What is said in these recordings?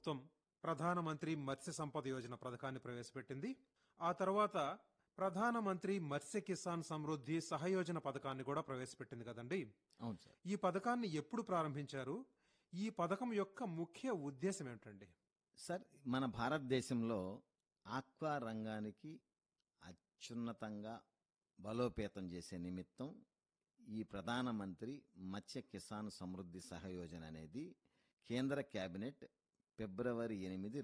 ప్రభుత్వం ప్రధానమంత్రి మత్స్య సంపద యోజన పథకాన్ని ప్రవేశపెట్టింది. ఆ తర్వాత ప్రధానమంత్రి మత్స్య కిసాన్ సమృద్ధి సహయోజన పథకాన్ని కూడా ప్రవేశపెట్టింది కదండి. అవును సార్. ఈ పథకాన్ని ఎప్పుడు ప్రారంభించారు? ఈ పథకం యొక్క ముఖ్య ఉద్దేశం ఏమిటండి? సార్, మన భారతదేశంలో ఆక్వా రంగానికి అత్యున్నతంగా బలోపేతం చేసే నిమిత్తం ఈ ప్రధానమంత్రి మత్స్య కిసాన్ సమృద్ధి సహయోజన అనేది కేంద్ర కేబినెట్ ఫిబ్రవరి 8,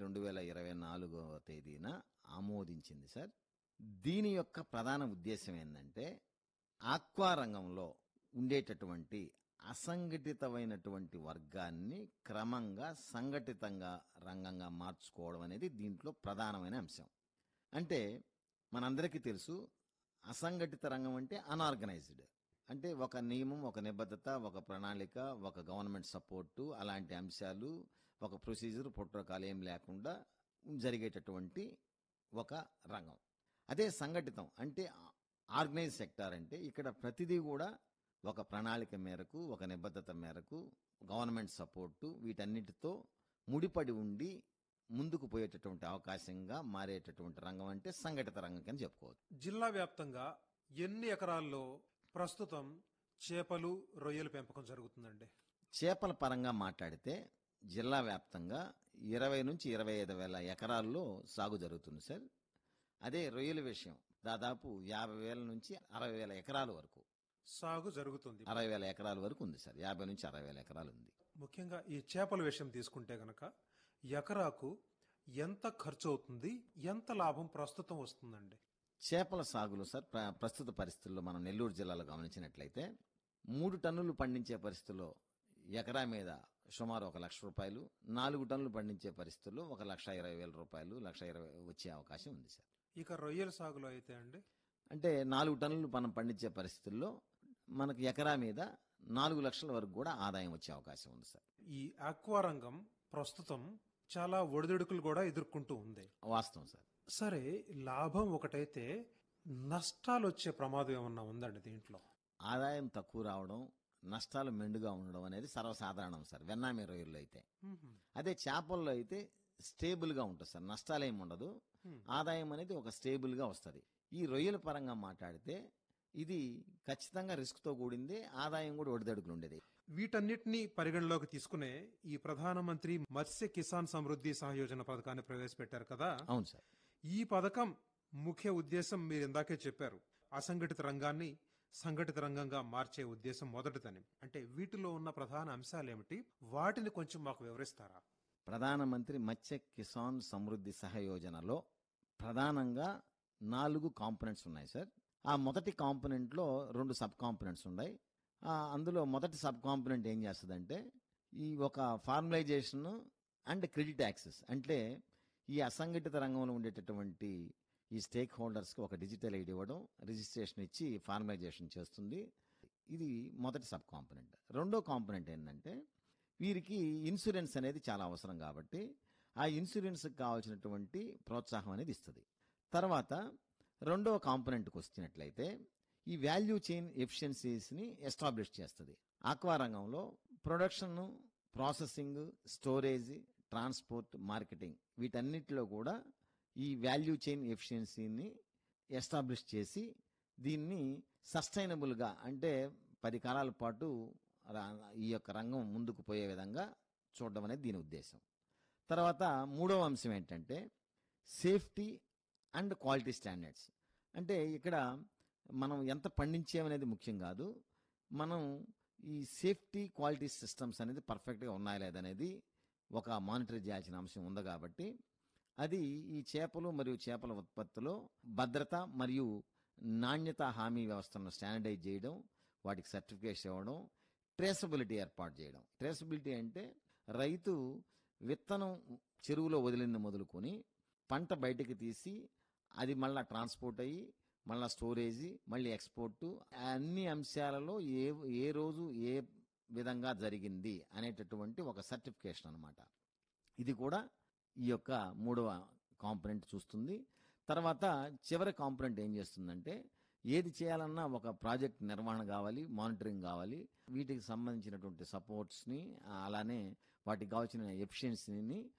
2024 తేదీన ఆమోదించింది సార్. దీని యొక్క ప్రధాన ఉద్దేశం ఏంటంటే ఆక్వా రంగంలో ఉండేటటువంటి అసంఘటితమైనటువంటి వర్గాన్ని క్రమంగా సంఘటితంగా రంగంగా మార్చుకోవడం అనేది దీంట్లో ప్రధానమైన అంశం. అంటే మనందరికీ తెలుసు, అసంఘటిత రంగం అంటే అన్ఆర్గనైజ్డ్, అంటే ఒక నియమం, ఒక నిబద్ధత, ఒక ప్రణాళిక, ఒక గవర్నమెంట్ సపోర్టు, అలాంటి అంశాలు, ఒక ప్రొసీజర్, ప్రోటోకాల్ ఏం లేకుండా జరిగేటటువంటి ఒక రంగం. అదే సంఘటితం అంటే ఆర్గనైజ్ సెక్టార్ అంటే ఇక్కడ ప్రతిదీ కూడా ఒక ప్రణాళిక మేరకు, ఒక నిబద్ధత మేరకు, గవర్నమెంట్ సపోర్టు, వీటన్నిటితో ముడిపడి ఉండి ముందుకు పోయేటటువంటి అవకాశంగా మారేటటువంటి రంగం అంటే సంఘటిత రంగం అని చెప్పుకోవచ్చు. జిల్లా వ్యాప్తంగా ఎన్ని ఎకరాల్లో ప్రస్తుతం చేపలు, రొయ్యల పెంపకం జరుగుతుందండి? చేపల పరంగా మాట్లాడితే జిల్లా వ్యాప్తంగా 20 నుంచి 25 వేల ఎకరాల్లో సాగు జరుగుతుంది సార్. అదే రొయ్యల విషయం దాదాపు 50,000 నుంచి 60,000 ఎకరాల వరకు సాగు జరుగుతుంది. 60,000 ఎకరాల వరకు ఉంది సార్. 50 నుంచి 60,000 ఎకరాలు ఉంది. ముఖ్యంగా ఈ చేపల విషయం తీసుకుంటే గనక ఎకరాకు ఎంత ఖర్చు అవుతుంది, ఎంత లాభం ప్రస్తుతం వస్తుందండి? చేపల సాగులో సార్ ప్రస్తుత పరిస్థితుల్లో మనం నెల్లూరు జిల్లాలో గమనించినట్లయితే 3 టన్నులు పండించే పరిస్థితుల్లో ఎకరా మీద సుమారు 1,00,000 రూపాయలు, 4 టన్నులు పండించే పరిస్థితుల్లో 1,20,000 రూపాయలు, 1,20,000 వచ్చే అవకాశం ఉంది సార్. ఇక రొయ్యల సాగులో అయితే అండి, అంటే 4 టన్నులు మనం పండించే పరిస్థితుల్లో మనకు ఎకరా మీద 4 లక్షల వరకు కూడా ఆదాయం వచ్చే అవకాశం ఉంది సార్. ఈ ఆక్వా రంగం ప్రస్తుతం చాలా ఒడిదుడుకులు కూడా ఎదుర్కొంటూ ఉంది. వాస్తవం సార్. సరే, లాభం ఒకటైతే నష్టాలు వచ్చే ప్రమాదం ఏమన్నా ఉందండి దీంట్లో? ఆదాయం తక్కువ రావడం, నష్టాలు మెండుగా ఉండడం అనేది సర్వసాధారణం సార్ వెన్నామి రొయ్యల్లో అయితే. అదే చేపల్లో అయితే స్టేబుల్ గా ఉంటుంది సార్, నష్టాలేం ఉండదు, ఆదాయం అనేది ఒక స్టేబుల్ గా వస్తుంది. ఈ రొయ్యల పరంగా మాట్లాడితే ఇది ఖచ్చితంగా రిస్క్ తో కూడింది, ఆదాయం కూడా ఒడిదడుకులు ఉండేది. వీటన్నిటినీ పరిగణలోకి తీసుకునే ఈ ప్రధానమంత్రి మత్స్య కిసాన్ సమృద్ధి సహయోజన పథకాన్ని ప్రవేశపెట్టారు కదా. అవును సార్. ఈ పథకం ముఖ్య ఉద్దేశం మీరు ఇందాకే చెప్పారు, అసంఘటిత రంగాన్ని సంఘటిత రంగంగా మార్చే ఉద్దేశం మొదటిదని. అంటే వీటిలో ఉన్న ప్రధాన అంశాలు ఏమిటి, వాటిని కొంచెం మాకు వివరిస్తారా? ప్రధానమంత్రి మత్స్య కిసాన్ సమృద్ధి సహయోజనలో ప్రధానంగా 4 కాంపోనెంట్స్ ఉన్నాయి సార్. ఆ మొదటి కాంపోనెంట్ లో 2 సబ్ కాంపోనెంట్స్ ఉన్నాయి. అందులో మొదటి సబ్ కాంపోనెంట్ ఏం చేస్తుందంటే ఈ ఒక ఫార్మలైజేషన్ అండ్ క్రెడిట్ యాక్సెస్, అంటే ఈ అసంఘటిత రంగంలో ఉండేటటువంటి ఈ స్టేక్ హోల్డర్స్కి ఒక డిజిటల్ ఐడి ఇవ్వడం, రిజిస్ట్రేషన్ ఇచ్చి ఫార్మలైజేషన్ చేస్తుంది. ఇది మొదటి సబ్ కాంపోనెంట్. రెండో కాంపోనెంట్ ఏంటంటే వీరికి ఇన్సూరెన్స్ అనేది చాలా అవసరం కాబట్టి ఆ ఇన్సూరెన్స్కి కావాల్సినటువంటి ప్రోత్సాహం అనేది ఇస్తుంది. తర్వాత రెండవ కాంపోనెంట్కి వచ్చినట్లయితే ఈ వాల్యూ చైన్ ఎఫిషియన్సీస్ని ఎస్టాబ్లిష్ చేస్తుంది. ఆక్వా రంగంలో production, processing, storage, transport, marketing వీటన్నిటిలో కూడా ఈ వాల్యూ చైన్ ఎఫిషియన్సీని ఎస్టాబ్లిష్ చేసి దీన్ని సస్టైనబుల్గా, అంటే 10 కాలాల పాటు ఈ యొక్క రంగం ముందుకు పోయే విధంగా చూడడం అనేది దీని ఉద్దేశం. తర్వాత మూడవ అంశం ఏంటంటే సేఫ్టీ అండ్ క్వాలిటీ స్టాండర్డ్స్. అంటే ఇక్కడ మనం ఎంత పండించేమనేది ముఖ్యం కాదు, మనం ఈ సేఫ్టీ క్వాలిటీ సిస్టమ్స్ అనేది పర్ఫెక్ట్గా ఉన్నాయా లేదనేది ఒక మానిటర్ చేయాల్సిన అంశం ఉంది. కాబట్టి అది ఈ చేపలు మరియు చేపల ఉత్పత్తిలో భద్రత మరియు నాణ్యత హామీ వ్యవస్థను స్టాండర్డైజ్ చేయడం, వాటికి సర్టిఫికేషన్ ఇవ్వడం, ట్రేసబిలిటీ ఏర్పాటు చేయడం. ట్రేసబిలిటీ అంటే రైతు విత్తనం చెరువులో వదిలింది మొదలుకొని పంట బయటకు తీసి అది మళ్ళీ ట్రాన్స్పోర్ట్ అయ్యి మళ్ళీ స్టోరేజీ, మళ్ళీ ఎక్స్పోర్టు, అన్ని అంశాలలో ఏ రోజు ఏ విధంగా జరిగింది అనేటటువంటి ఒక సర్టిఫికేషన్ అనమాట. ఇది కూడా ఈ యొక్క మూడవ కాంపోనెంట్ చూస్తుంది. తర్వాత చివరి కాంపోనెంట్ ఏం చేస్తుందంటే ఏది చేయాలన్నా ఒక ప్రాజెక్ట్ నిర్వహణ కావాలి, మానిటరింగ్ కావాలి, వీటికి సంబంధించినటువంటి సపోర్ట్స్ని, అలానే వాటికి కావాల్సిన ఎఫిషియన్సీని